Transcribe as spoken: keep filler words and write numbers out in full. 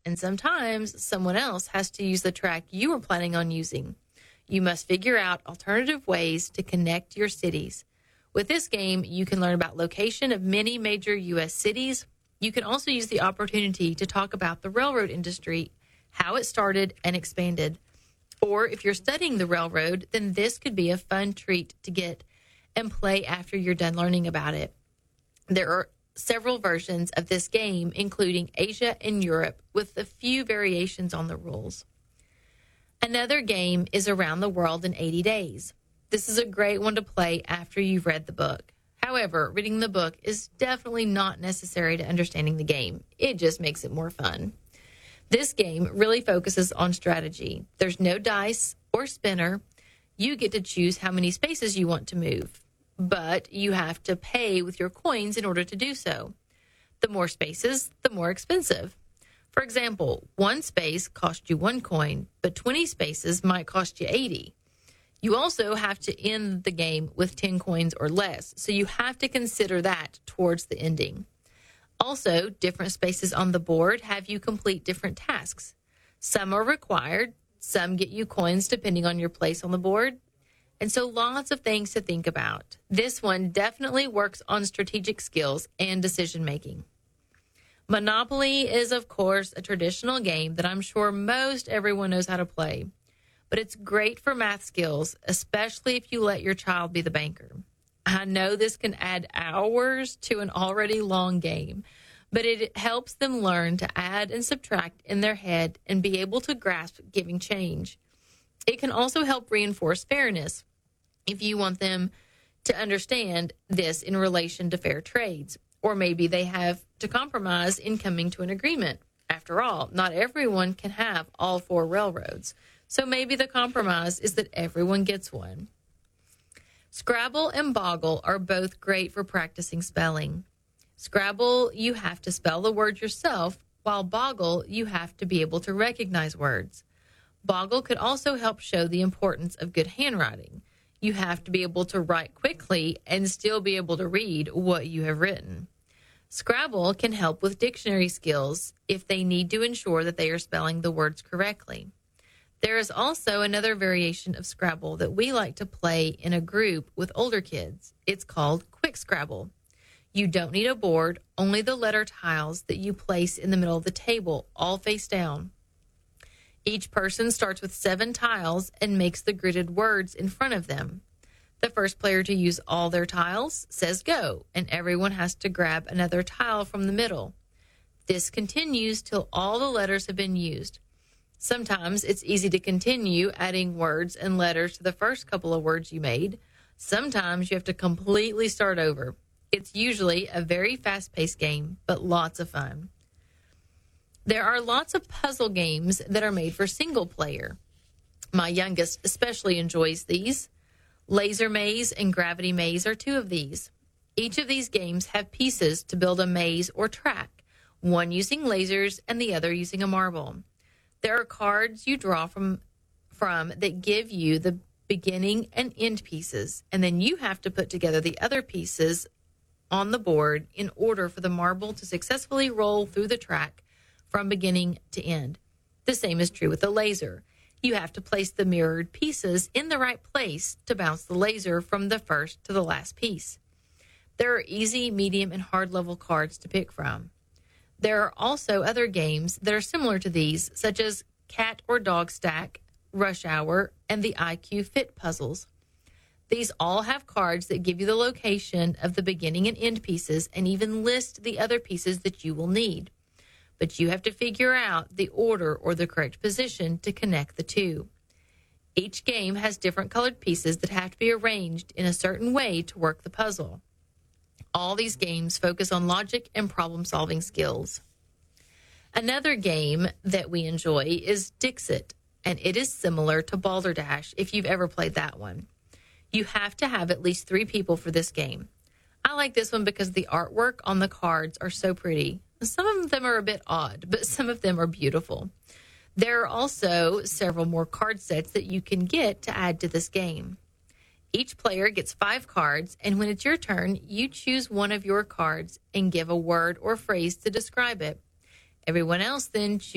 and sometimes someone else has to use the track you were planning on using. You must figure out alternative ways to connect your cities. With this game, you can learn about location of many major U S cities. You can also use the opportunity to talk about the railroad industry, how it started and expanded. Or if you're studying the railroad, then this could be a fun treat to get and play after you're done learning about it. There are several versions of this game, including Asia and Europe, with a few variations on the rules. Another game is Around the World in eighty days. This is a great one to play after you've read the book. However, reading the book is definitely not necessary to understanding the game. It just makes it more fun. This game really focuses on strategy. There's no dice or spinner. You get to choose how many spaces you want to move, but you have to pay with your coins in order to do so. The more spaces, the more expensive. For example, one space costs you one coin, but twenty spaces might cost you eighty. You also have to end the game with ten coins or less, so you have to consider that towards the ending. Also, different spaces on the board have you complete different tasks. Some are required, some get you coins depending on your place on the board, and so lots of things to think about. This one definitely works on strategic skills and decision making. Monopoly is, of course, a traditional game that I'm sure most everyone knows how to play, but it's great for math skills, especially if you let your child be the banker. I know this can add hours to an already long game, but it helps them learn to add and subtract in their head and be able to grasp giving change. It can also help reinforce fairness if you want them to understand this in relation to fair trades, or maybe they have to compromise in coming to an agreement. After all, not everyone can have all four railroads, so maybe the compromise is that everyone gets one. Scrabble and Boggle are both great for practicing spelling. Scrabble, you have to spell the word yourself, while Boggle, you have to be able to recognize words. Boggle could also help show the importance of good handwriting. You have to be able to write quickly and still be able to read what you have written. Scrabble can help with dictionary skills if they need to ensure that they are spelling the words correctly. There is also another variation of Scrabble that we like to play in a group with older kids. It's called Quick Scrabble. You don't need a board, only the letter tiles that you place in the middle of the table, all face down. Each person starts with seven tiles and makes the gridded words in front of them. The first player to use all their tiles says go, and everyone has to grab another tile from the middle. This continues till all the letters have been used. Sometimes it's easy to continue adding words and letters to the first couple of words you made. Sometimes you have to completely start over. It's usually a very fast-paced game, but lots of fun. There are lots of puzzle games that are made for single player. My youngest especially enjoys these. Laser Maze and Gravity Maze are two of these. Each of these games have pieces to build a maze or track, one using lasers and the other using a marble. There are cards you draw from, from that give you the beginning and end pieces, and then you have to put together the other pieces on the board in order for the marble to successfully roll through the track from beginning to end. The same is true with the laser. You have to place the mirrored pieces in the right place to bounce the laser from the first to the last piece. There are easy, medium, and hard level cards to pick from. There are also other games that are similar to these, such as Cat or Dog Stack, Rush Hour, and the I Q Fit puzzles. These all have cards that give you the location of the beginning and end pieces and even list the other pieces that you will need. But you have to figure out the order or the correct position to connect the two. Each game has different colored pieces that have to be arranged in a certain way to work the puzzle. All these games focus on logic and problem-solving skills. Another game that we enjoy is Dixit, and it is similar to Balderdash if you've ever played that one. You have to have at least three people for this game. I like this one because the artwork on the cards are so pretty. Some of them are a bit odd, but some of them are beautiful. There are also several more card sets that you can get to add to this game. Each player gets five cards, and when it's your turn, you choose one of your cards and give a word or phrase to describe it. Everyone else then chooses